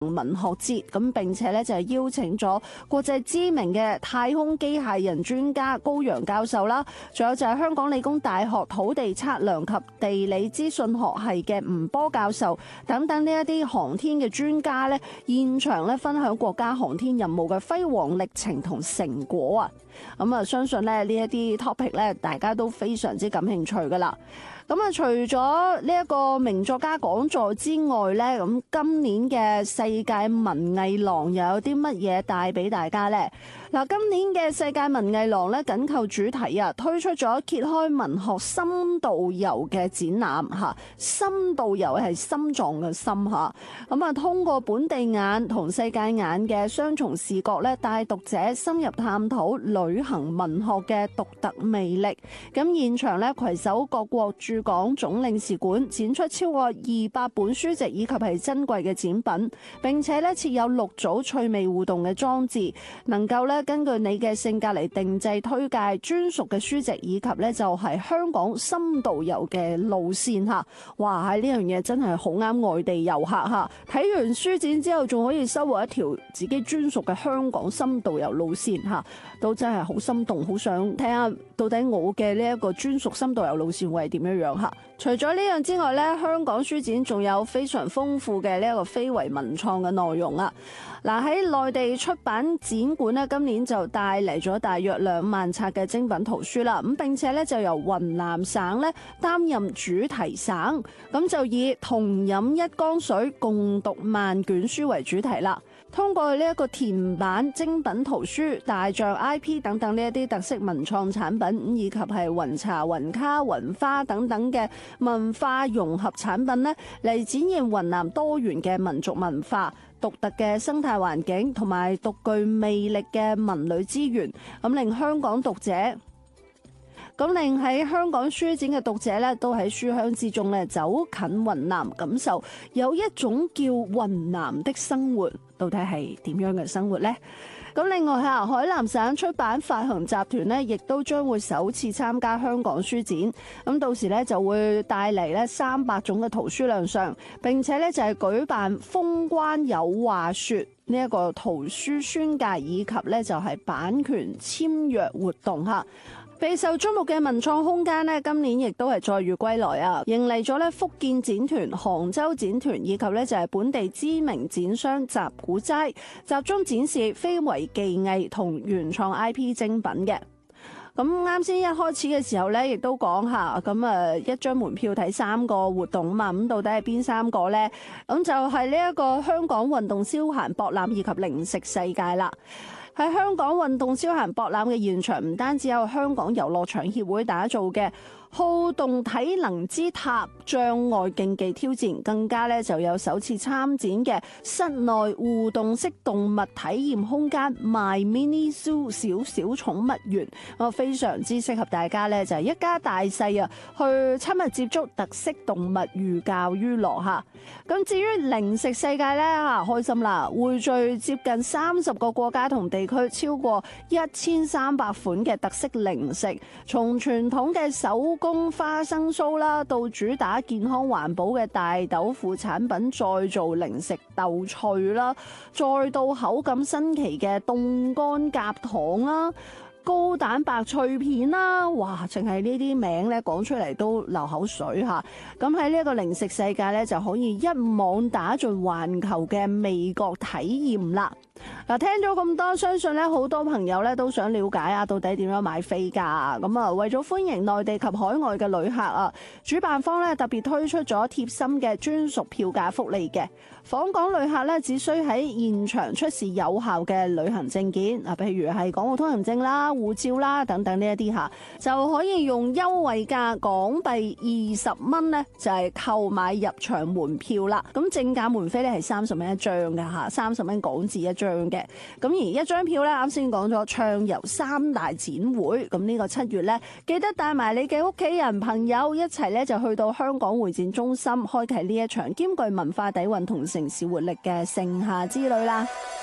文學節，咁並且咧就係邀請咗國際知名嘅太空機械人專家高陽教授啦，仲有就係香港理工大學土地測量及地理資訊學系嘅吳波教授等等呢一啲航天嘅專家咧，現場咧分享國家航天任務嘅輝煌歷程同成果啊！咁啊，相信咧呢一啲 topic 咧，大家都非常之感興趣噶啦。咁啊，除咗呢一個名作家講座之外咧，咁今年嘅世界文藝廊又有啲乜嘢帶俾大家呢？嗱，今年嘅世界文藝廊咧緊扣主題啊，推出咗揭開文學深度遊嘅展覽嚇，深度遊係心臟嘅心嚇。咁啊，通過本地眼同世界眼嘅雙重視覺咧，帶讀者深入探討旅行文學嘅獨特魅力。咁現場咧攜手各國駐港總領事館，展出超過200本書籍以及係珍貴嘅展品，並且咧設有6組趣味互動嘅裝置，能夠咧根據你嘅性格嚟定制推介專屬嘅書籍，以及咧就係香港深度遊嘅路線嚇。哇！呢樣嘢真係好啱外地遊客嚇，睇完書展之後仲可以收穫一條自己專屬嘅香港深度遊路線嚇，都真係好心動，好想睇下到底我嘅呢一個專屬深度遊路線會係點樣樣嚇。除咗呢樣之外咧，香港書展仲有非常豐富嘅呢一個非遺文創嘅內容啊！嗱，喺內地出版展館咧，今年就帶嚟咗大約2萬冊嘅精品圖書啦。咁並且咧就由雲南省咧擔任主題省，咁就以同飲一缸水，共讀萬卷書為主題啦。通過呢一個填版精品圖書、大象 IP 等等呢一啲特色文創產品，以及係雲茶、雲卡、雲花等等嘅文化融合產品呢，嚟展現雲南多元嘅民族文化、獨特嘅生態環境同埋獨具魅力嘅文旅資源，咁令香港讀者。咁令喺香港書展嘅讀者咧，都喺書香之中咧走近雲南，感受有一種叫雲南的生活，到底係點樣嘅生活呢？咁另外嚇，海南省出版發行集團咧，亦都將會首次參加香港書展。咁到時咧就會帶嚟咧300種嘅圖書亮相，並且咧就係舉辦封關有話説呢一個圖書宣介，以及咧就係版權簽約活動嚇。備受矚目嘅文創空間咧，今年亦都係載譽歸來啊！迎嚟咗咧福建展團、杭州展團以及咧就係本地知名展商集古齋，集中展示非遺技藝同原創 IP 精品嘅。咁啱先一開始嘅時候咧，亦都講下咁一張門票睇3個活動啊嘛，咁到底係邊3個呢？咁就係呢一個香港運動消閒博覽以及零食世界啦。喺香港運動消閒博覽嘅現場，唔單止有香港遊樂場協會打造嘅好動體能之塔障礙競技挑戰，更加咧就有首次參展嘅室內互動式動物體驗空間 My Mini Zoo 小小寵物園，非常之適合大家咧就係一家大細啊去親密接觸特色動物，寓教於樂嚇。咁至於零食世界咧嚇，開心啦，匯聚接近30個國家同地區，超過1300款嘅特色零食，從傳統嘅手工花生酥啦，到主打健康環保嘅大豆腐產品，再做零食豆脆啦，再到口感新奇嘅凍乾夾糖啦，高蛋白脆片啦，哇！淨係呢啲名咧講出嚟都流口水嚇。咁喺呢一個零食世界咧，就可以一網打盡環球嘅味覺體驗啦。嗱，聽咗咁多，相信咧好多朋友咧都想了解啊，到底點樣買飛㗎？咁啊，為咗歡迎內地及海外嘅旅客啊，主辦方咧特別推出咗貼心嘅專屬票價福利嘅。訪港旅客咧只需喺現場出示有效嘅旅行證件啊，譬如係港澳通行證啦、護照啦等等呢一啲嚇，就可以用優惠價港幣20蚊咧，就係購買入場門票啦。咁正價門飛咧係30蚊一張㗎嚇，30蚊港紙一張嘅。咁而一張票咧，啱先講咗暢遊3大展會，咁呢個7月咧，記得帶埋你嘅屋企人朋友一齊咧就去到香港會展中心，開啟呢一場兼具文化底蘊同城市活力嘅盛夏之旅啦。